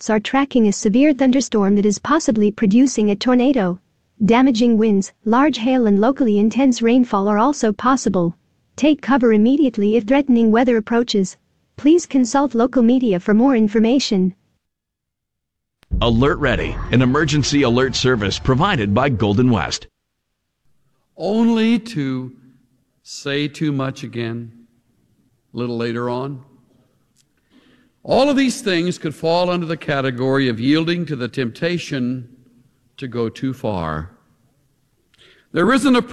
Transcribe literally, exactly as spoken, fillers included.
forecasts are tracking a severe thunderstorm that is possibly producing a tornado. Damaging winds, large hail and locally intense rainfall are also possible. Take cover immediately if threatening weather approaches. Please consult local media for more information. Alert Ready, an emergency alert service provided by Golden West. Only to say too much again a little later on. All of these things could fall under the category of yielding to the temptation to go too far. There isn't a